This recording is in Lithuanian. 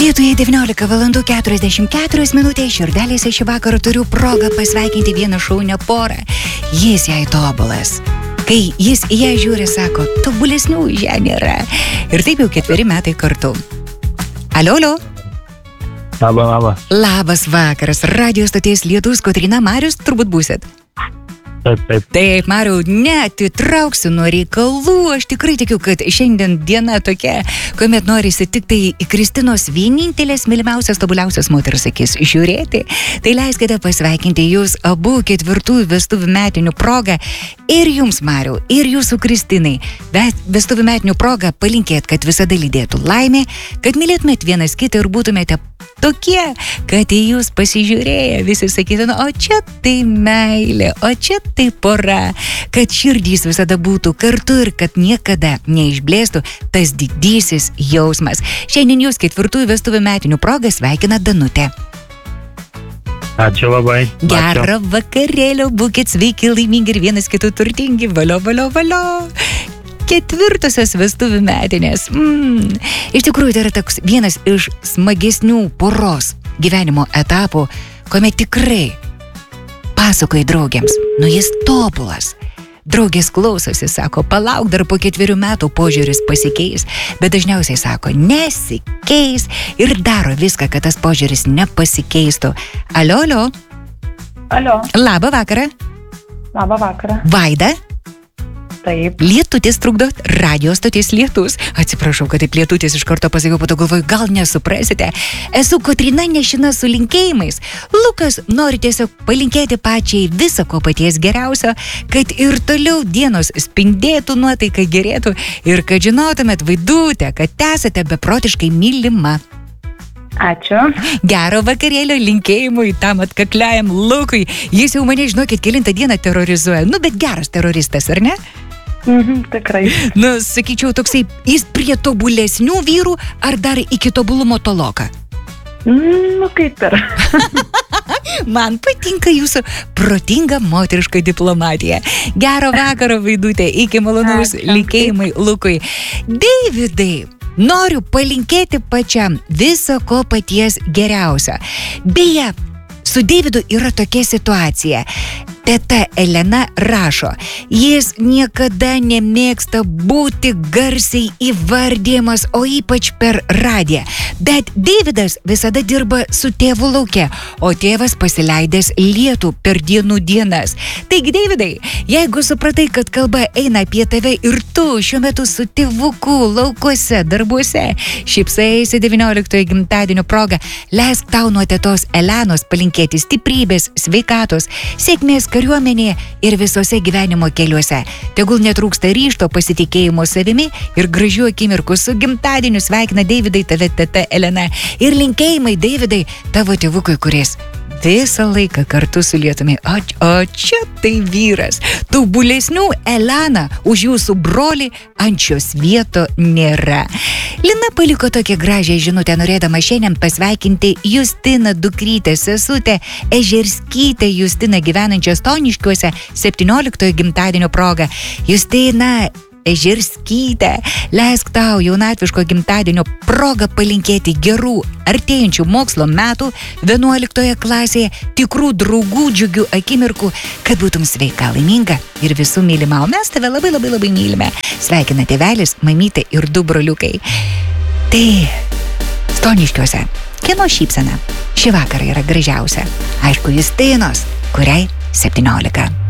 Lietuvai 19:44 širdelėse šį vakarą turiu progą pasveikinti vieną šaunią porą. Jis jai tobulas. Kai jis į ją žiūri, sako, tobulesnių žemė yra. Ir taip jau 4 metai kartu. Alio. Labas vakaras. Radio stoties Lietus, Kotryna, Marius, turbūt būsit. Taip, Mariau, neatitrauksiu nuo reikalų. Aš tikrai tikiu, kad šiandien diena tokia, kuomet norisi tik tai į Kristinos vienintelės mylimiausias, tobuliausias moters akis žiūrėti. Tai leiskite pasveikinti jūs abu 4 vestuvių metinių progą. Ir jums, Mariau, ir jūsų Kristinai. Bet vestuvių metinių progą palinkėt, kad visada lydėtų laimė, kad mylėtumėt vienas kitą ir būtumėte tokie, kad į jūs pasižiūrėję visi sakytų, o čia tai meilė, o čia tai pora, kad širdys visada būtų kartu ir kad niekada neišblėstų tas didysis jausmas. Šiandien jūs 4 vestuvių metinių progą sveikina Danutė. Ačiū labai. Gero vakarėlio, būkit sveiki, laimingi ir vienas kitų turtingi. Valio. 4 vestuvių metinės. Iš tikrųjų, tai yra toks vienas iš smagesnių poros gyvenimo etapų, kuomet tikrai pasakoji draugėms, jis tobulas. Draugės klausosi, sako, palauk, dar po 4 metų požiūris pasikeis, bet dažniausiai sako, nesikeis ir daro viską, kad tas požiūris nepasikeistų. Alio. Labą vakarą. Vaida. Taip. Lietutis trukdo, radio stoties Lietus. Atsiprašau, kad taip Lietutis iš karto pasakiau, po to galvoju, gal nesuprasite. Esu Kotryna Nešina su linkėjimais. Lukas nori tiesiog palinkėti pačiai viso ko paties geriausio, kad ir toliau dienos spindėtų, nuotaika gerėtų ir kad žinotumėt, Vaidutė, kad esate beprotiškai mylima. Ačiū. Gero vakarėlio linkėjimui tam atkakliajam Lukui. Jis jau mane, žinokit, kelintą dieną terrorizuoja. Bet geras teroristas, ar ne? Tikrai. Sakyčiau, toksai, jis prie tobulesnių vyrų ar dar iki tobulumo toloka? Kaip ir. Man patinka jūsų protinga moteriška diplomatija. Gero vakaro, Vaidutė, iki malonaus linkėjimai Lukui. Davidai, noriu palinkėti pačiam viso ko paties geriausio. Beje, su Davidu yra tokia situacija. Teta Elena rašo, jis niekada nemėgsta būti garsiai įvardyjamas, o ypač per radiją. Bet Davidas visada dirba su tėvu lauke, o tėvas pasileidęs lietų per dienų dienas. Taigi, Davidai, jeigu supratai, kad kalba eina apie tave ir tu šiuo metu su tėvuku laukuose, darbuose, šypsaisi 19 gimtadienio progą, leisk tau nuo tetos Elenos palinkėti stiprybės, sveikatos, sėkmės kariuomenėje ir visose gyvenimo keliuose. Tegul netrūksta ryžto, pasitikėjimo savimi ir gražių akimirkų. Su gimtadieniu sveikina Davidai tave teta Elena. Ir linkėjimai, Davidai, tavo tėvukui, kuris visą laiką kartu su lietumi. O čia tai vyras. Tobulesnių Elena už jūsų brolį ant šios vieto nėra. Lina paliko tokią gražią žinutę, norėdama šiandien pasveikinti Justiną dukrytę, sesutę Ežerskytę Justiną gyvenančią Stoniškiuose 17 gimtadienio progą. Justina Ežerskytė, leisk tau jaunatviško gimtadienio progą palinkėti gerų artėjančių mokslo metų 11 klasėje, tikrų draugų, džiugių akimirkų, kad būtum sveika, laiminga ir visų mylima. O mes tave labai mylime. Sveikina tėvelis, mamytė ir 2 broliukai. Tai Stoniškiuose kieno šypsena šį vakarą yra gražiausia? Aišku, Justinos, kuriai 17.